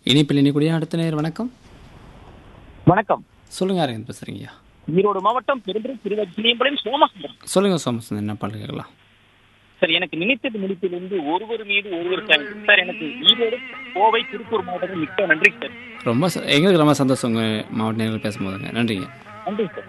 இனிப்பில் இனிக்கூடிய அடுத்த நேர் வணக்கம். வணக்கம். சொல்லுங்க, யாருங்க பேசுறீங்கய்யா? ஈரோடு மாவட்டம் பெரும்புரை திருவச்சிலியம்பலம் சோமசுந்தரம். சொல்லுங்க சோமசுந்தரம், என்ன பாடல் கேட்கலாம்? சார், எனக்கு நினைத்தது முடிப்பிலிருந்து ஒருவர் மீது ஒருவர் சார். சார், எனக்கு ஈரோடு, கோவை, திருப்பூர் மாவட்டத்தில் மிக்க நன்றி சார். எங்களுக்கு ரொம்ப சந்தோஷம் உங்கள் மாவட்ட நேர்கள் பேசும்போதுங்க. நன்றிங்க. நன்றி சார்.